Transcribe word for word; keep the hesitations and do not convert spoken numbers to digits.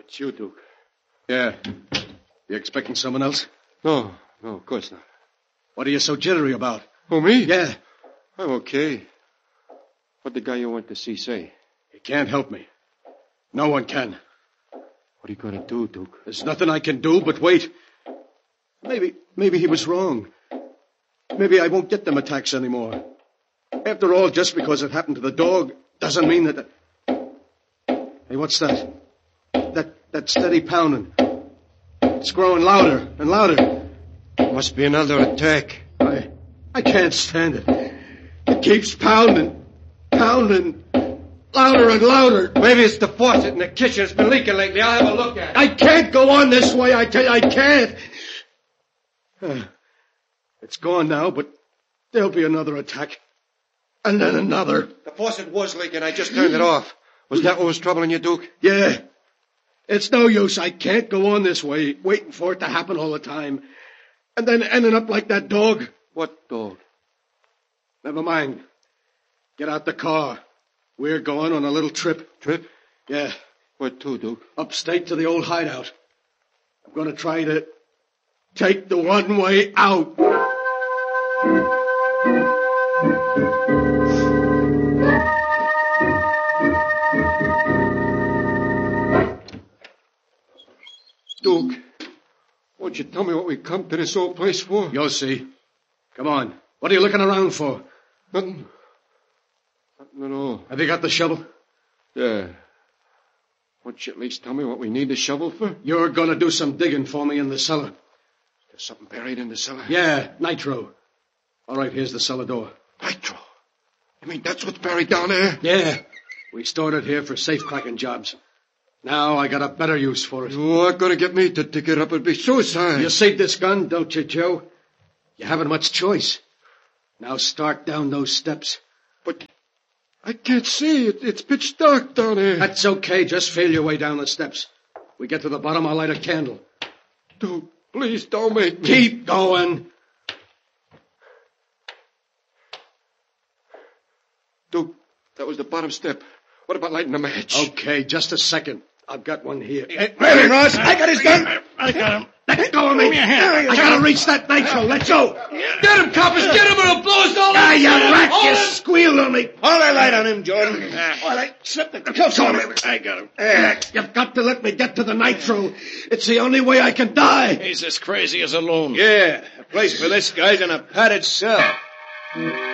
it's you, Duke. Yeah. You expecting someone else? No, no, of course not. What are you so jittery about? Oh, me? Yeah. I'm okay. What'd the guy you went to see say? He can't help me. No one can. What are you going to do, Duke? There's nothing I can do but wait. Maybe, maybe he was wrong. Maybe I won't get them attacks anymore. After all, just because it happened to the dog doesn't mean that... The... Hey, what's that? That that steady pounding. It's growing louder and louder. Must be another attack. I, I can't stand it. It keeps pounding, pounding, louder and louder. Maybe it's the faucet in the kitchen. It's been leaking lately. I'll have a look at it. I can't go on this way. I tell you, I can't. Uh, it's gone now, but there'll be another attack. And then another. The faucet was leaking. I just turned it off. Was that what was troubling you, Duke? Yeah. It's no use. I can't go on this way, waiting for it to happen all the time. And then ending up like that dog. What dog? Never mind. Get out the car. We're going on a little trip. Trip? Yeah. Where to, Duke? Upstate to the old hideout. I'm going to try to take the one way out. Duke, won't you tell me what we come to this old place for? You'll see. Come on. What are you looking around for? Nothing. Nothing at all. Have you got the shovel? Yeah. Won't you at least tell me what we need the shovel for? You're going to do some digging for me in the cellar. There's something buried in the cellar? Yeah, nitro. All right, here's the cellar door. Nitro? You mean that's what's buried down there? Yeah. We stored it here for safe-cracking jobs. Now I got a better use for it. You aren't going to get me to dig it up. It'd be suicide. You see this gun, don't you, Joe? You haven't much choice. Now start down those steps. But I can't see. It, it's pitch dark down here. That's okay. Just feel your way down the steps. We get to the bottom, I'll light a candle. Dude, please don't make me. Keep going. Dude, that was the bottom step. What about lighting a match? Okay, just a second. I've got one here. Hey, hey, Ross, I got his gun. I got him. Let go of me. I gotta reach that nitro. Let go. Get him, coppers. Get him or it'll blow us all Ah, up. you rat. You squealed on me. Hold that light on him, Jordan. Well, I slipped the cuffs on him. I got him. Uh, you've got to let me get to the nitro. It's the only way I can die. He's as crazy as a loon. Yeah, a place for this guy's in a padded cell.